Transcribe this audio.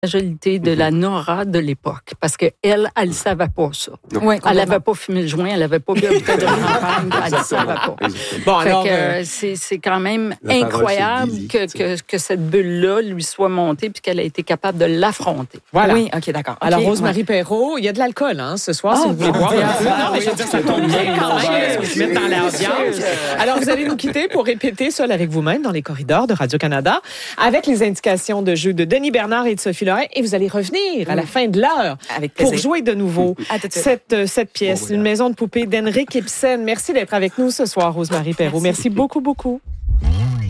fragilité de la Nora de l'époque, parce qu'elle ne savait pas ça. Oui, elle n'avait pas fumé le joint, elle n'avait pas bu un bouteille de champagne, elle ne savait pas. Bon, alors, c'est quand même incroyable que cette bulle-là lui soit montée puis qu'elle a été capable de l'affronter. Voilà. Oui, OK, d'accord. Alors, Okay, Rosemary Perrault, il y a de l'alcool ce soir, si vous voulez boire. Non, mais je veux dire, ça tombe bien quand même, se mettre dans l'ambiance. Alors, vous allez nous quitter pour répéter seul avec vous-même dans les corridors de Radio-Canada avec les indications de jeu de Denis Bernard et de Sophie Lorrain. Et vous allez revenir à la fin de l'heure pour jouer de nouveau cette pièce, Une maison de poupée d'Henrik Ibsen. Merci d'être avec nous ce soir, Rosemary Perrault. Merci beaucoup, beaucoup.